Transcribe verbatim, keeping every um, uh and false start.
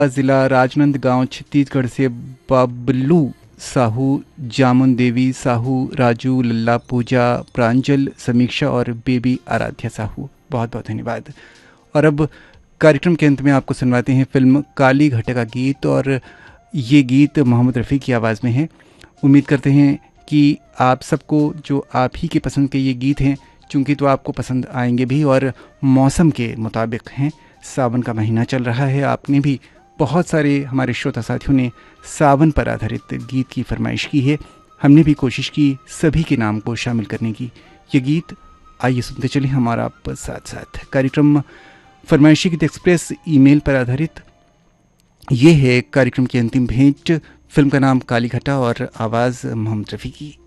जिला राजनांदगांव छत्तीसगढ़ से बबलू साहू, जामुन देवी साहू, राजू, लल्ला, पूजा, प्रांजल, समीक्षा और बेबी आराध्या साहू, बहुत बहुत धन्यवाद। और अब कार्यक्रम के अंत में आपको सुनवाते हैं फिल्म काली घटा का गीत, और ये गीत मोहम्मद रफ़ी की आवाज़ में है। उम्मीद करते हैं कि आप सबको जो आप ही के पसंद के ये गीत हैं चूँकि तो आपको पसंद आएंगे भी, और मौसम के मुताबिक हैं। सावन का महीना चल रहा है, आपने भी बहुत सारे हमारे श्रोता साथियों ने सावन पर आधारित गीत की फरमाइश की है। हमने भी कोशिश की सभी के नाम को शामिल करने की। ये गीत आइए सुनते चलें हमारा आप साथ साथ। कार्यक्रम फरमाइशी गीत एक्सप्रेस ईमेल पर आधारित ये है कार्यक्रम की अंतिम भेंट। फिल्म का नाम काली घटा और आवाज़ मोहम्मद रफ़ी की।